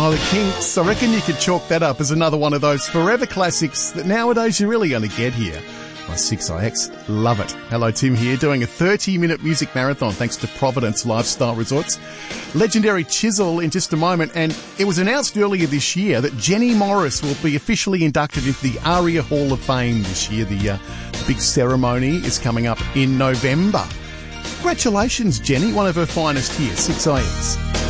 Oh, the Kinks. I reckon you could chalk that up as another one of those forever classics that nowadays you're really going to get here. My 6IX, love it. Hello, Tim here, doing a 30-minute music marathon thanks to Providence Lifestyle Resorts. Legendary Chisel in just a moment, and it was announced earlier this year that Jenny Morris will be officially inducted into the ARIA Hall of Fame this year. The big ceremony is coming up in November. Congratulations, Jenny, one of her finest here, 6IX.